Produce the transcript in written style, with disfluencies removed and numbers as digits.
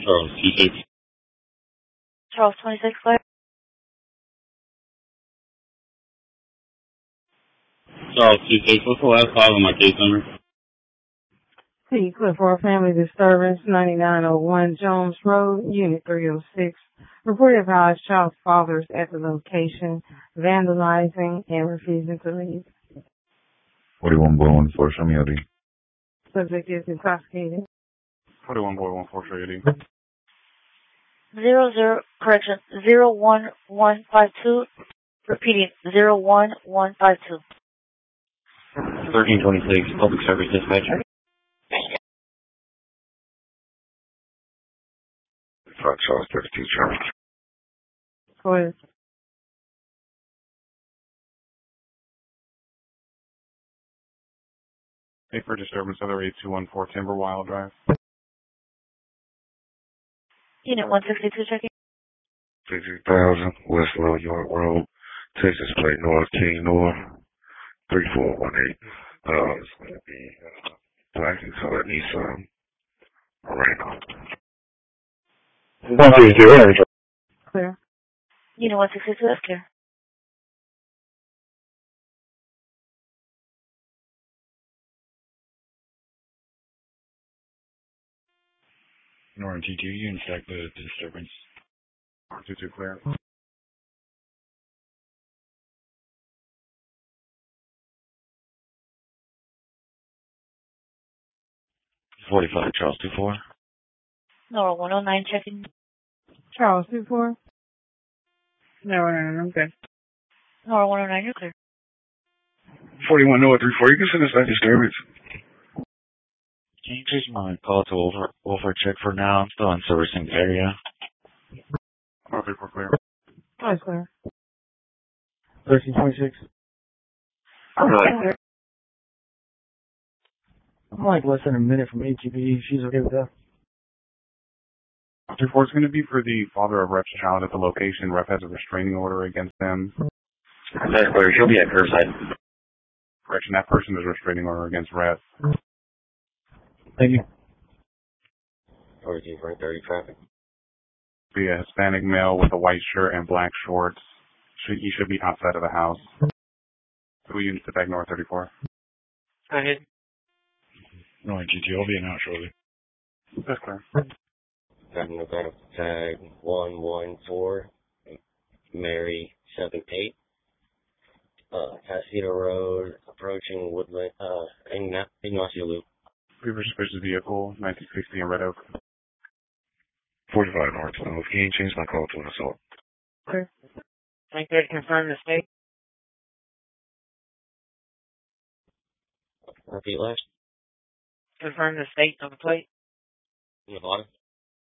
Charles TK. Charles 26 Claire. Charles TK. What's the last file on my case number? T. Clifford Family Disturbance, 9901 Jones Road, Unit 306. Reported about child's fathers at the location, vandalizing and refusing to leave. 41-14, show me ID. Subject is intoxicated. 41-14, show you ID. 01152. Repeating 01152. 1326 Public Service Dispatcher. 5 Charles 32 Charles. Go ahead. Pay for disturbance other 8214 Timberwild Drive. Unit 162 checking. 50,000 West Little York Road, Texas Plate North, King North, 3418. It's going to be black and colored Nissan Murano. Clear. Unit 162, that's clear. Northern T2, you inspect the disturbance. 22 clear. 45 Charles 24. Nora 109 checking. Charles 24. No, okay. Nora 109, you're clear. 41 North 34, you can send us that disturbance. Can you change my call to over check for now? I'm still in servicing area. 34 clear. That's clear. 1326. Right. I'm like less than a minute from ATP. She's okay with that. 34 is going to be for the father of Rep's child at the location. Rep has a restraining order against them. That's clear. She'll be at curbside. Correction, that person has a restraining order against Rep. Thank you. 42 for 30 traffic. Be a Hispanic male with a white shirt and black shorts. He should be outside of the house. 2 units to back north 34. Go ahead. Northern T2, I'll be in out shortly. That's clear. Got tag 114. Mary 78. Casino Road, approaching Woodland, Ignacio Loop. Previous suspicious vehicle, 1960 in Red Oak. 45 North South, can you change my call to an assault? Clear. Thank you to confirm the state. Repeat last. Confirm the state of the plate. In the bottom.